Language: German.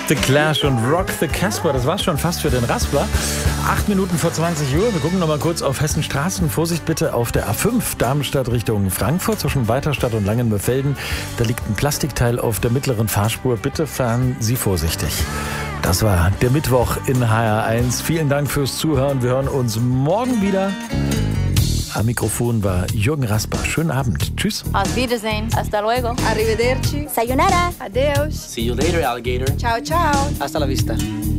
The Clash und Rock the Casbah, das war's schon fast für den Raspler. 8 Minuten vor 20 Uhr. Wir gucken noch mal kurz auf Hessenstraßen. Vorsicht bitte auf der A5 Darmstadt Richtung Frankfurt zwischen Weiterstadt und Langenmörfelden. Da liegt ein Plastikteil auf der mittleren Fahrspur. Bitte fahren Sie vorsichtig. Das war der Mittwoch in HR1. Vielen Dank fürs Zuhören. Wir hören uns morgen wieder. Am Mikrofon war Jürgen Rasper. Schönen Abend. Tschüss. Auf Wiedersehen. Hasta luego. Arrivederci. Sayonara. Adeus. See you later, alligator. Ciao, ciao. Hasta la vista.